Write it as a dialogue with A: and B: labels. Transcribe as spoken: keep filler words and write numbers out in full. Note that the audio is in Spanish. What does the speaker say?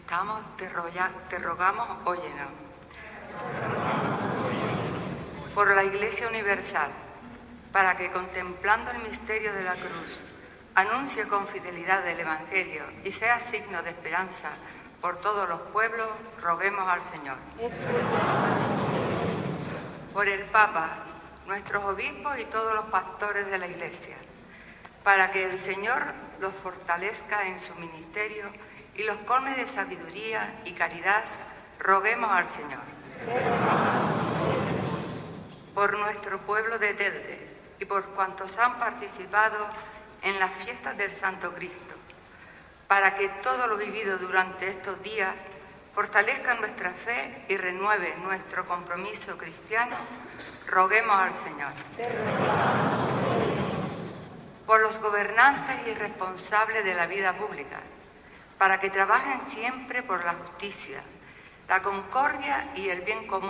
A: estamos, te, roya, te rogamos, óyenos. Por la Iglesia Universal, para que contemplando el misterio de la cruz, anuncie con fidelidad el Evangelio y sea signo de esperanza por todos los pueblos, roguemos al Señor. Por el Papa, nuestros obispos y todos los pastores de la Iglesia, para que el Señor los fortalezca en su ministerio y los colme de sabiduría y caridad, roguemos al Señor. Por nuestro pueblo de Telde y por cuantos han participado en las fiestas del Santo Cristo, para que todo lo vivido durante estos días fortalezca nuestra fe y renueve nuestro compromiso cristiano, roguemos al Señor. Por los gobernantes y responsables de la vida pública, para que trabajen siempre por la justicia, la concordia y el bien común,